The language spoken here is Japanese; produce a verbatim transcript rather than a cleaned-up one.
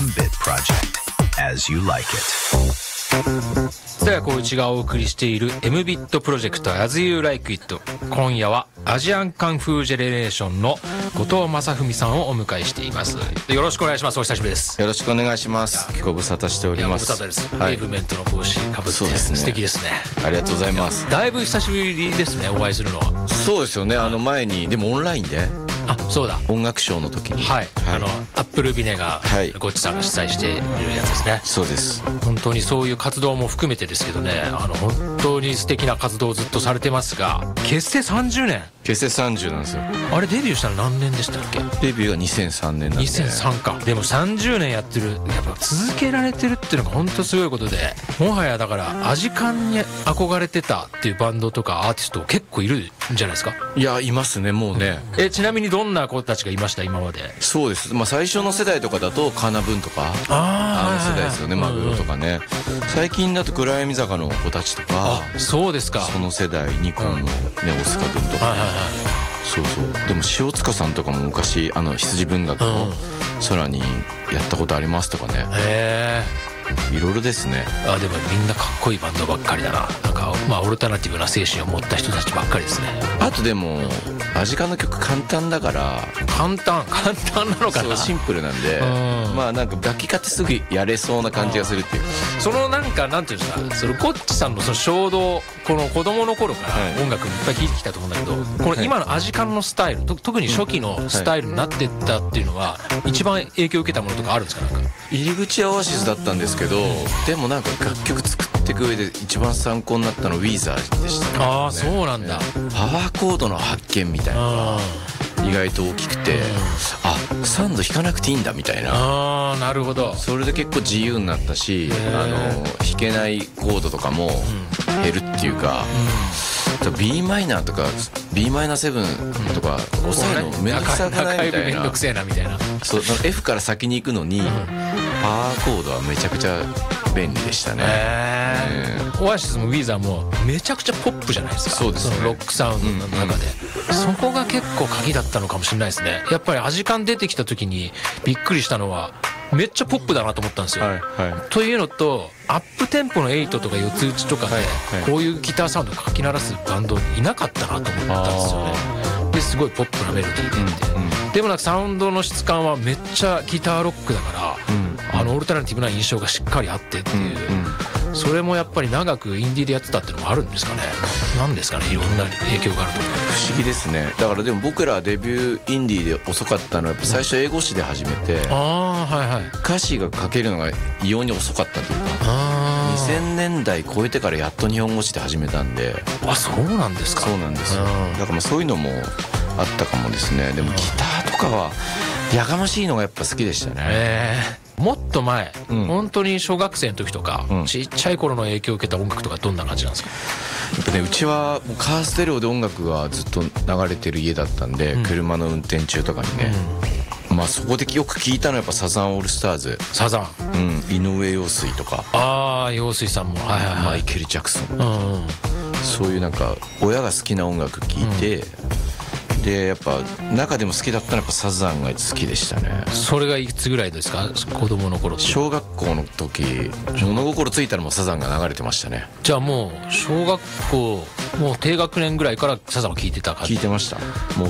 エムビット Project as you like it。 蔦谷好位がお送りしている エムビット プロジェクト as you like it。今夜はアジアンカンフージェネレーションの後藤正文さんをお迎えしています。よろしくお願いします。お久しぶりです。 よろしくお願いします。ご無沙汰しております。 ご無沙汰です。 はい、 ペイブメントの帽子かぶって、ね、素敵ですね。 ありがとうございます。 だいぶ久しぶりですね、お会いするのは。 そうですよね。あの前にでもオンラインで、 あ、そうだ、 音楽ショーの時に、 はい、はい、あのアップルビネガー、はい、ゴッチさんが主催しているやつですね。 そうです。 本当にそういう活動も含めてですけどね、あの本当に素敵な活動をずっとされてますが、結成さんじゅうねん。 結成さんじゅうなんですよ。 あれデビューしたの何年でしたっけ？ デビューはにせんさんねんなんで。 にせんさんか。でもさんじゅうねんやってる、やっぱ続けられてるっていうのが本当すごいことで、もはやだからアジカンに憧れてたっていうバンドとかアーティスト結構いるんじゃないですか？ いや、いますね、もうね。 え、ちなみにどんな子たちがいました今まで？ そうです、まあ、最初の世代とかだとカーナブンとか、あの世代ですよね。マグロとかね、うんうん、最近だと暗闇坂の子たちとか。 あ、そうですか。 その世代、ニコンのね、オスカ君とか、はいはいはい、そうそう。でも塩塚さんとかも昔あの羊文学の空にやったことありますとかね。 へえ、いろいろですね。 あ、でもみんなかっこいいバンドばっかりだな。なんかまあオルタナティブな精神を持った人たちばっかりですね。 あとでもアジカンの曲簡単だから。 簡単簡単なのかな。 そう、シンプルなんで、うん、まあなんか楽器買ってすぐやれそうな感じがするっていうか。 そのなんかなんていうんですか、そのゴッチさんのその衝動、この子供の頃から音楽いっぱい聴いてきたと思うんだけど、はい、この今のアジカンのスタイル、と特に初期のスタイルになってったっていうのは、一番影響を受けたものとかあるんですか？なんか入り口はオアシスだったんですけど、でもなんか楽曲作っていく上で一番参考になったのはウィーザーでしたね。 ああ、そうなんだ。 パワーコードの発見みたいな意外と大きくて、あ、サンド弾かなくていいんだみたいな。 ああ、なるほど。 それで結構自由になったし、あの弾けないコードとかも減るっていうか、うん、ビーマイナーとか ビーマイナーセブンとか押さえるのめんどくさくないみたいな。 めんどくせえなみたいな。 そう、F から先に行くのに、うん、パワーコードはめちゃくちゃ便利でしたね。 えー、オアシスもウィーザーもめちゃくちゃポップじゃないですか。 そうですね。 そのロックサウンドの中で、うんうん、そこが結構鍵だったのかもしれないですね。やっぱりアジカン出てきた時にびっくりしたのは、めっちゃポップだなと思ったんですよ、はいはい、というのと、アップテンポのエイトとか四つ打ちとかで、はいはい、こういうギターサウンドかき鳴らすバンドいなかったなと思ったんですよね。ですごいポップなメロディーでって、うんうん、でもなんかサウンドの質感はめっちゃギターロックだから、うん、あのオルタナティブな印象がしっかりあってっていう、うんうん、それもやっぱり長くインディーでやってたっていうのもあるんですかね。なんですかね、いろんな影響があると。 不思議ですね。だからでも僕らデビューインディーで遅かったのはやっぱ最初英語詞で始めて、うん、あ、はいはい、歌詞が書けるのが異様に遅かったというか、あ、にせんねんだい超えてからやっと日本語詞で始めたんで。 あ、そうなんですか。 そうなんですよ。だからまあそういうのもあったかもですね。でもギターとかはやかましいのがやっぱ好きでしたね。 えー、もっと前、うん、本当に小学生の時とか、うん、ちっちゃい頃の影響を受けた音楽とかどんな感じなんですか？ やっぱね、うちはもうカーステレオで音楽がずっと流れてる家だったんで、うん、車の運転中とかにね、うん、まあそこでよく聞いたのはやっぱサザンオールスターズ。 サザン、 うん、井上陽水とか、 ああ、陽水さんも、はいはいはい、 マイケル・ジャクソン、 うんうん、 そういうなんか親が好きな音楽聴いて、うん、でやっぱ中でも好きだったのはやっぱサザンが好きでしたね。 それがいくつぐらいですか？子供の頃って。 小学校の時、物心ついたらもうサザンが流れてましたね。 じゃあもう小学校もう低学年ぐらいからサザンを聴いてた感じ？ 聴いてました。もう